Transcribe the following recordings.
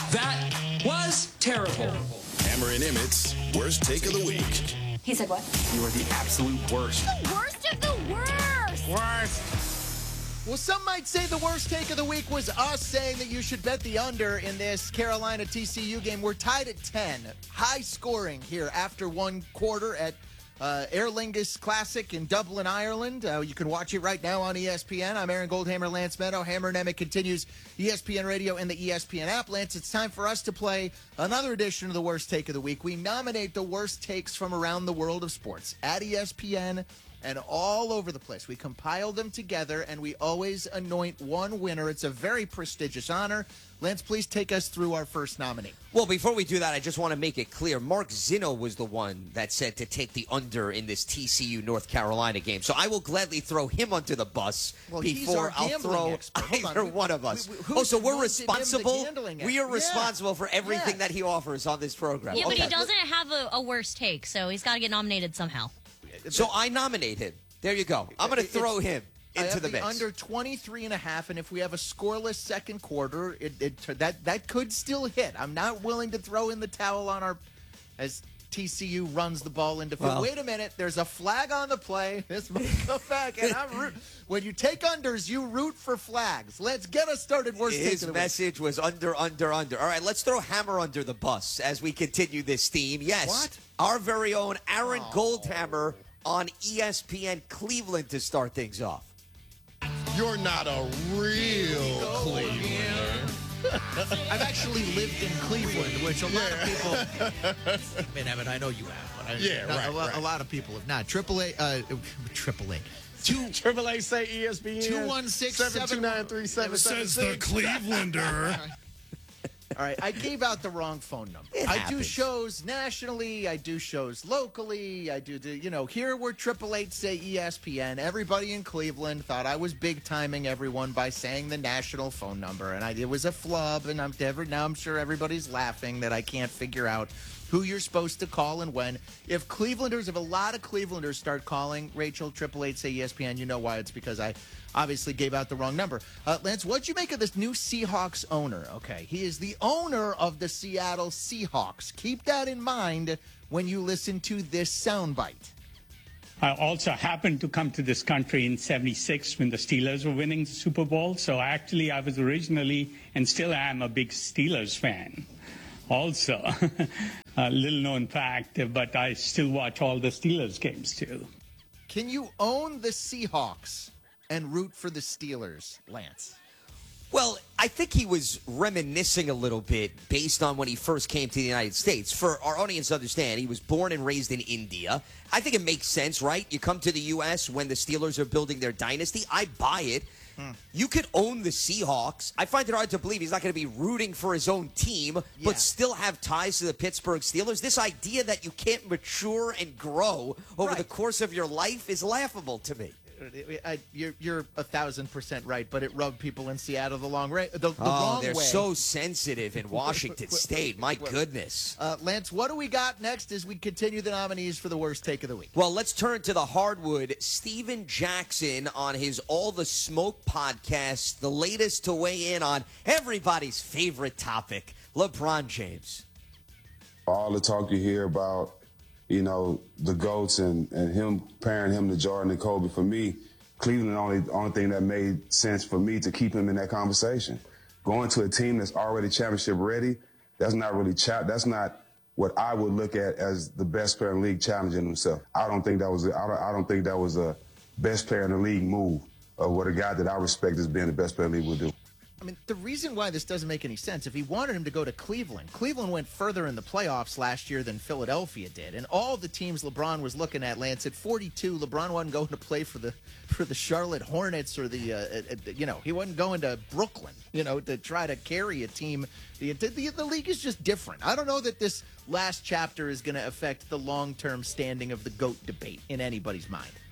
That was terrible. Hammer and Emmett's worst take of the week. He said what? You are the absolute worst. The worst of the worst. Worst. Well, some might say the worst take of the week was us saying that you should bet the under in this Carolina TCU game. We're tied at 10. High scoring here after one quarter at Aer Lingus Classic in Dublin, Ireland. You can watch it right now on ESPN. I'm Aaron Goldhammer, Lance Meadow. Hammer and Emmett continues ESPN Radio and the ESPN app. Lance, it's time for us to play another edition of the worst take of the week. We nominate the worst takes from around the world of sports at ESPN and all over the place. We compile them together, and we always anoint one winner. It's a very prestigious honor. Lance, please take us through our first nominee. Well, before we do that, I just want to make it clear. Mark Zinno was the one that said to take the under in this TCU North Carolina game. So I will gladly throw him under the bus before I'll throw either one of us. So we're responsible? We are responsible for everything that he offers on this program. Yeah, but he doesn't have a worse take, so he's got to get nominated somehow. So I nominate him. There you go. I'm going to throw him into the mix. Under 23.5, and if we have a scoreless second quarter, that could still hit. I'm not willing to throw in the towel on our as TCU runs the ball into field. Wait a minute, there's a flag on the play. This must go back, and when you take unders, you root for flags. Let's get us started. His message was under. All right, let's throw Hammer under the bus as we continue this theme. Yes, what? Our very own Aaron Goldhammer on ESPN Cleveland to start things off. You're not a real Clevelander. I've actually lived in Cleveland, which a lot of people. I mean, Evan, I know you have, but a lot of people have not. AAA. AAA say ESPN. 216-729-3776. Says the Clevelander. All right, I gave out the wrong phone number. I do shows nationally. I do shows locally. I do here we're 888 say ESPN. Everybody in Cleveland thought I was big timing everyone by saying the national phone number, and it was a flub. And now I'm sure everybody's laughing that I can't figure out who you're supposed to call and when. If a lot of Clevelanders start calling Rachel 888 say ESPN, you know why. It's because I obviously gave out the wrong number. Lance, what'd you make of this new Seahawks owner? Okay, he is the owner of the Seattle Seahawks. Keep that in mind when you listen to this soundbite. I also happened to come to this country in '76 when the Steelers were winning the Super Bowl. So actually, I was originally and still am a big Steelers fan. Also, a little known fact, but I still watch all the Steelers games too. Can you own the Seahawks and root for the Steelers, Lance? Well, I think he was reminiscing a little bit based on when he first came to the United States. For our audience to understand, he was born and raised in India. I think it makes sense, right? You come to the U.S. when the Steelers are building their dynasty. I buy it. You could own the Seahawks. I find it hard to believe he's not going to be rooting for his own team, but still have ties to the Pittsburgh Steelers. This idea that you can't mature and grow over the course of your life is laughable to me. You're 1,000% right, but it rubbed people in Seattle the wrong way. They're so sensitive in Washington State. My goodness. Lance, what do we got next as we continue the nominees for the worst take of the week? Well, let's turn to the hardwood. Steven Jackson on his All the Smoke podcast, the latest to weigh in on everybody's favorite topic, LeBron James. All the talk you hear about, the GOATs and him pairing him to Jordan and Kobe, for me, Cleveland, the only thing that made sense for me to keep him in that conversation. Going to a team that's already championship ready, that's not really that's not what I would look at as the best player in the league challenging himself. I don't think that was a best player in the league move of what a guy that I respect as being the best player in the league would do. I mean, the reason why this doesn't make any sense, if he wanted him to go to Cleveland went further in the playoffs last year than Philadelphia did. And all the teams LeBron was looking at, Lance, at 42, LeBron wasn't going to play for the Charlotte Hornets or he wasn't going to Brooklyn, to try to carry a team. The league is just different. I don't know that this last chapter is going to affect the long-term standing of the GOAT debate in anybody's mind.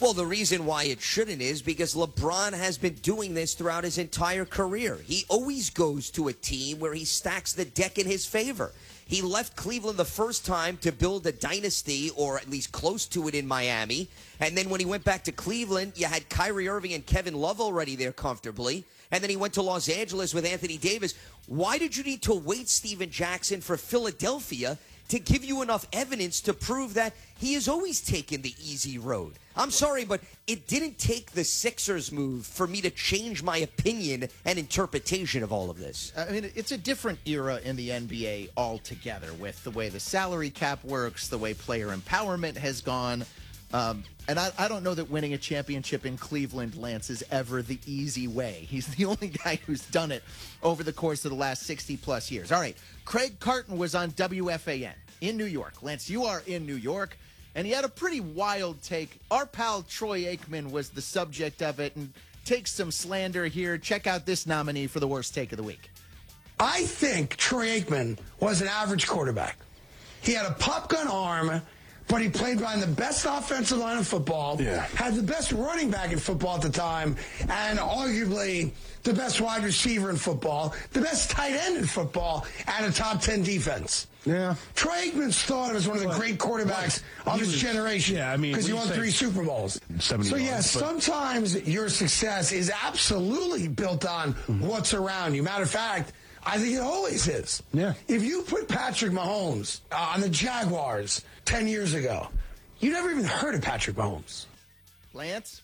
Well, the reason why it shouldn't is because LeBron has been doing this throughout his entire career. He always goes to a team where he stacks the deck in his favor. He left Cleveland the first time to build a dynasty, or at least close to it, in Miami. And then when he went back to Cleveland, you had Kyrie Irving and Kevin Love already there comfortably. And then he went to Los Angeles with Anthony Davis. Why did you need to wait, Steven Jackson, for Philadelphia to give you enough evidence to prove that he has always taken the easy road? I'm sorry, but it didn't take the Sixers move for me to change my opinion and interpretation of all of this. I mean, it's a different era in the NBA altogether, with the way the salary cap works, the way player empowerment has gone. And I don't know that winning a championship in Cleveland, Lance, is ever the easy way. He's the only guy who's done it over the course of the last 60-plus years. All right, Craig Carton was on WFAN in New York. Lance, you are in New York, and he had a pretty wild take. Our pal Troy Aikman was the subject of it, and takes some slander here. Check out this nominee for the worst take of the week. I think Troy Aikman was an average quarterback. He had a pop gun arm, but he played behind the best offensive line in football, had the best running back in football at the time, and arguably the best wide receiver in football, the best tight end in football, and a top 10 defense. Yeah. Troy Aikman's thought of as one of the great quarterbacks of his generation. Yeah, I mean, because he won 3 Super Bowls. 71, so, yes, sometimes your success is absolutely built on what's around you. Matter of fact, I think it always is. Yeah. If you put Patrick Mahomes on the Jaguars 10 years ago, you never even heard of Patrick Mahomes. Lance?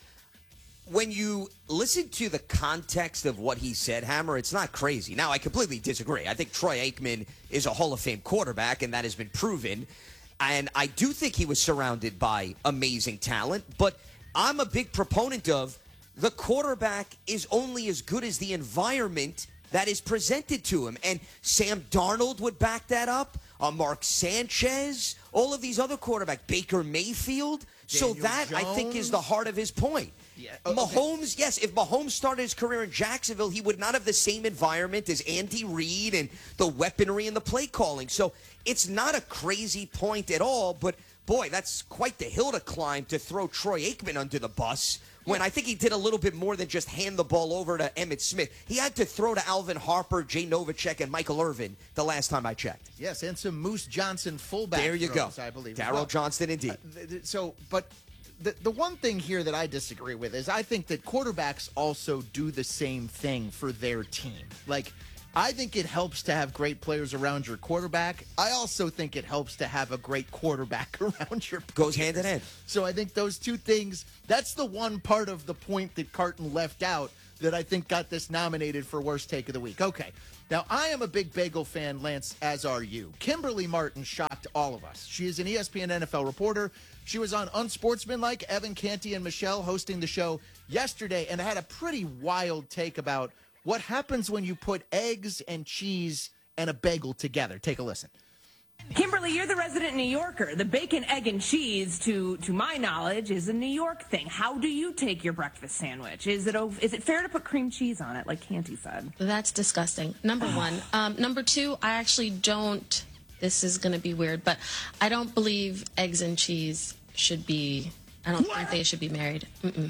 When you listen to the context of what he said, Hammer, it's not crazy. Now, I completely disagree. I think Troy Aikman is a Hall of Fame quarterback, and that has been proven. And I do think he was surrounded by amazing talent, but I'm a big proponent of the quarterback is only as good as the environment that is presented to him. And Sam Darnold would back that up. Mark Sanchez, all of these other quarterbacks, Baker Mayfield. So that, I think, is the heart of his point. Yeah. Mahomes, yes, if Mahomes started his career in Jacksonville, he would not have the same environment as Andy Reid and the weaponry and the play calling. So it's not a crazy point at all, but boy, that's quite the hill to climb to throw Troy Aikman under the bus when I think he did a little bit more than just hand the ball over to Emmitt Smith. He had to throw to Alvin Harper, Jay Novacek, and Michael Irvin the last time I checked. Yes, and some Moose Johnson fullback There you throws, go. I believe. Darryl Johnston, indeed. But the one thing here that I disagree with is I think that quarterbacks also do the same thing for their team. Like, I think it helps to have great players around your quarterback. I also think it helps to have a great quarterback around your players. Goes hand in hand. So I think those two things, that's the one part of the point that Carton left out that I think got this nominated for worst take of the week. Okay. Now, I am a big bagel fan, Lance, as are you. Kimberly Martin shocked all of us. She is an ESPN NFL reporter. She was on Unsportsmanlike, Evan Canty and Michelle hosting the show yesterday, and had a pretty wild take about what happens when you put eggs and cheese and a bagel together. Take a listen. Kimberly, you're the resident New Yorker. The bacon, egg, and cheese, to my knowledge, is a New York thing. How do you take your breakfast sandwich? Is it fair to put cream cheese on it, like Canty said? That's disgusting, number one. Number two, I actually don't, this is going to be weird, but I don't believe eggs and cheese should be, I don't think they should be married.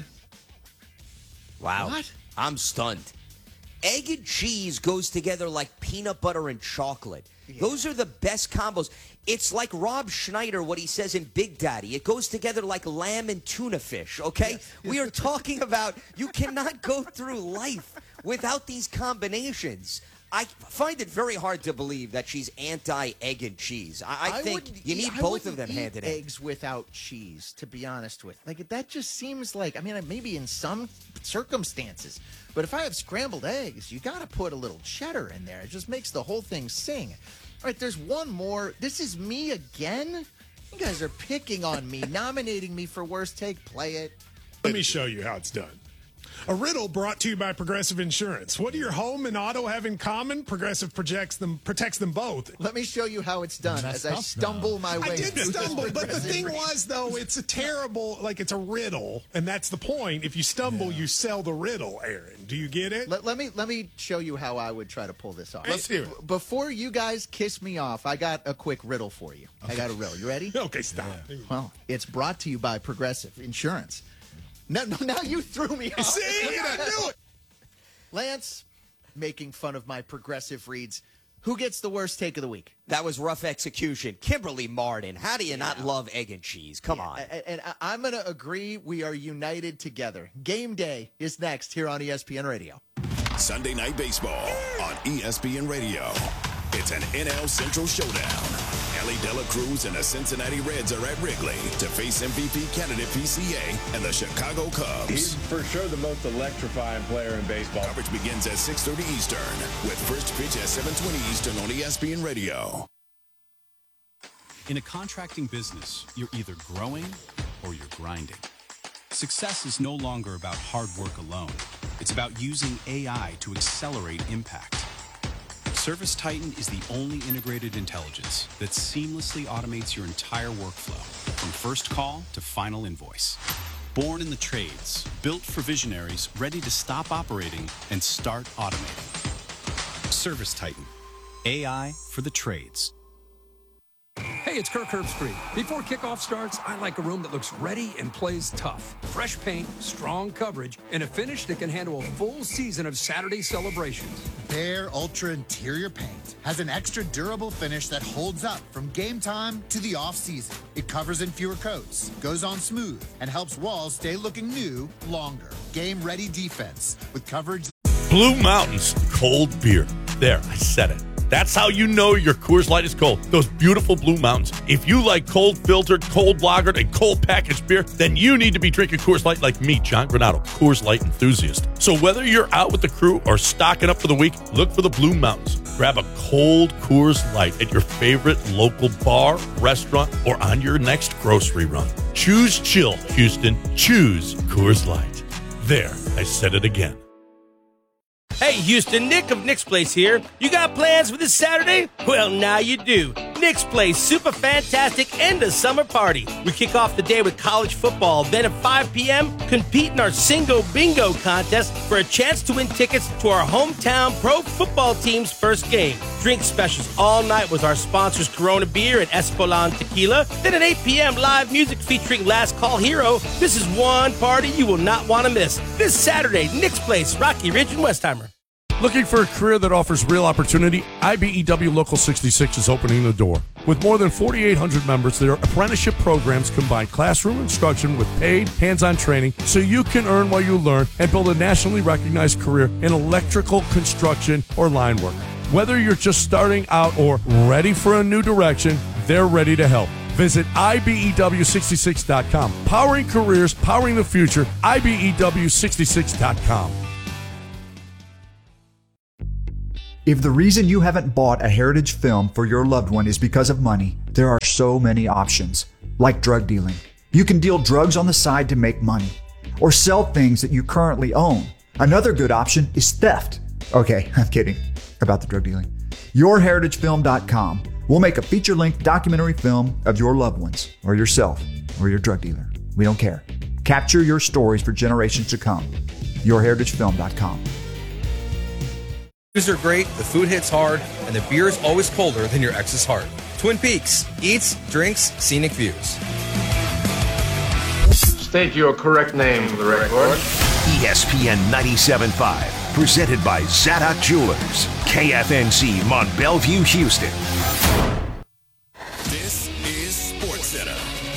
Wow. What? I'm stunned. Egg and cheese goes together like peanut butter and chocolate. Yeah. Those are the best combos. It's like Rob Schneider, what he says in Big Daddy. It goes together like lamb and tuna fish, okay? Yes. We are talking about you cannot go through life without these combinations. I find it very hard to believe that she's anti-egg and cheese. I think you need both of them hand in hand. Eggs without cheese, to be honest with. Like, that just seems like, I mean, maybe in some circumstances, but if I have scrambled eggs, you got to put a little cheddar in there. It just makes the whole thing sing. All right, there's one more. This is me again? You guys are picking on me, nominating me for worst take. Play it. Let me show you how it's done. A riddle brought to you by Progressive Insurance. What do your home and auto have in common? Progressive protects them both. Let me show you how it's done as I stumble my way. I did through this stumble, but the Progressive thing read. was, though, it's a terrible, it's a riddle, and that's the point. If you stumble, you sell the riddle, Aaron. Do you get it? Let me show you how I would try to pull this off. Let's hear it. Before you guys kiss me off, I got a quick riddle for you. I got a riddle. You ready? Okay, stop. Well, it's brought to you by Progressive Insurance. Now you threw me off. See? Look at that. Do it. Lance, making fun of my Progressive reads. Who gets the worst take of the week? That was rough execution. Kimberly Martin. How do you not love egg and cheese? Come on. And I'm going to agree we are united together. Game day is next here on ESPN Radio. Sunday Night Baseball on ESPN Radio. It's an NL Central showdown. Ellie De La Cruz and the Cincinnati Reds are at Wrigley to face MVP candidate PCA and the Chicago Cubs. He's for sure the most electrifying player in baseball. Coverage begins at 6:30 Eastern with first pitch at 7:20 Eastern on ESPN Radio. In a contracting business, you're either growing or you're grinding. Success is no longer about hard work alone. It's about using AI to accelerate impact. ServiceTitan is the only integrated intelligence that seamlessly automates your entire workflow, from first call to final invoice. Born in the trades, built for visionaries ready to stop operating and start automating. ServiceTitan, AI for the trades. Hey, it's Kirk Herbstreit. Before kickoff starts, I like a room that looks ready and plays tough. Fresh paint, strong coverage, and a finish that can handle a full season of Saturday celebrations. Bare Ultra Interior Paint has an extra durable finish that holds up from game time to the off-season. It covers in fewer coats, goes on smooth, and helps walls stay looking new longer. Game-ready defense with coverage. Blue Mountains cold beer. There, I said it. That's how you know your Coors Light is cold. Those beautiful Blue Mountains. If you like cold filtered, cold lagered, and cold packaged beer, then you need to be drinking Coors Light like me, John Granado, Coors Light enthusiast. So whether you're out with the crew or stocking up for the week, look for the Blue Mountains. Grab a cold Coors Light at your favorite local bar, restaurant, or on your next grocery run. Choose chill, Houston. Choose Coors Light. There, I said it again. Hey, Houston, Nick of Nick's Place here. You got plans for this Saturday? Well, now you do. Nick's Place, super fantastic end of summer party. We kick off the day with college football. Then at 5 p.m., compete in our Singo Bingo contest for a chance to win tickets to our hometown pro football team's first game. Drink specials all night with our sponsors Corona Beer and Espolon Tequila. Then at 8 p.m., live music featuring Last Call Hero. This is one party you will not want to miss. This Saturday, Nick's Place, Rocky Ridge and Westheimer. Looking for a career that offers real opportunity? IBEW Local 66 is opening the door. With more than 4,800 members, their apprenticeship programs combine classroom instruction with paid, hands-on training so you can earn while you learn and build a nationally recognized career in electrical, construction, or line work. Whether you're just starting out or ready for a new direction, they're ready to help. Visit IBEW66.com. Powering careers, powering the future, IBEW66.com. If the reason you haven't bought a heritage film for your loved one is because of money, there are so many options, like drug dealing. You can deal drugs on the side to make money, or sell things that you currently own. Another good option is theft. Okay, I'm kidding about the drug dealing. YourHeritageFilm.com will make a feature-length documentary film of your loved ones, or yourself, or your drug dealer. We don't care. Capture your stories for generations to come. YourHeritageFilm.com. Are great, the food hits hard, and the beer is always colder than your ex's heart. Twin Peaks. Eats, drinks, scenic views. State your correct name for the record. ESPN 97.5. Presented by Zadok Jewelers. KFNC Mont Bellevue, Houston. This is SportsCenter.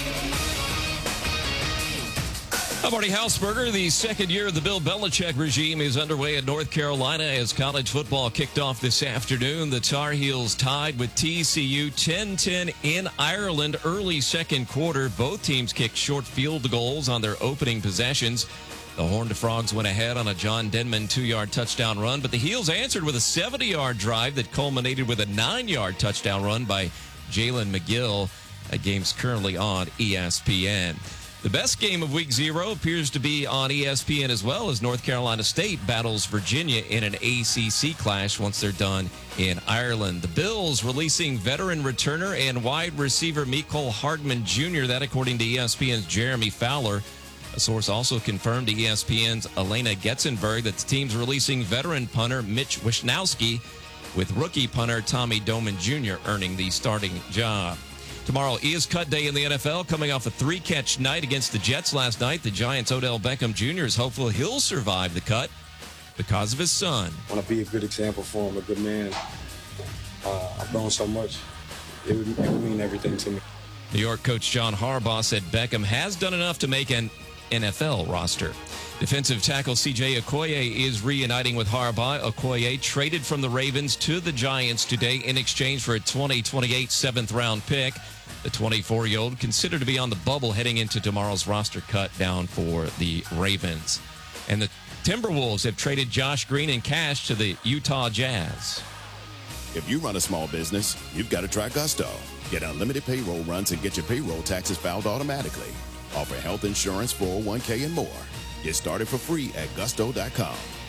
I'm Marty Hausberger. The second year of the Bill Belichick regime is underway at North Carolina as college football kicked off this afternoon. The Tar Heels tied with TCU 10-10 in Ireland early second quarter. Both teams kicked short field goals on their opening possessions. The Horned Frogs went ahead on a John Denman 2-yard touchdown run, but the Heels answered with a 70-yard drive that culminated with a 9-yard touchdown run by Jalen McGill. That game's currently on ESPN. The best game of Week 0 appears to be on ESPN as well, as North Carolina State battles Virginia in an ACC clash once they're done in Ireland. The Bills releasing veteran returner and wide receiver Mecole Hardman Jr., that according to ESPN's Jeremy Fowler. A source also confirmed to ESPN's Elena Getzenberg that the team's releasing veteran punter Mitch Wisnowski, with rookie punter Tommy Doman Jr. earning the starting job. Tomorrow is cut day in the NFL, coming off a 3-catch night against the Jets last night. The Giants' Odell Beckham Jr. is hopeful he'll survive the cut because of his son. I want to be a good example for him, a good man. I've grown so much. It would mean everything to me. New York coach John Harbaugh said Beckham has done enough to make an NFL roster. Defensive tackle C.J. Okoye is reuniting with Harbaugh. Okoye traded from the Ravens to the Giants today in exchange for a 2028 7th-round pick. The 24-year-old considered to be on the bubble heading into tomorrow's roster cut down for the Ravens. And the Timberwolves have traded Josh Green and cash to the Utah Jazz. If you run a small business, you've got to try Gusto. Get unlimited payroll runs and get your payroll taxes filed automatically. Offer health insurance, 401k, and more. Get started for free at gusto.com.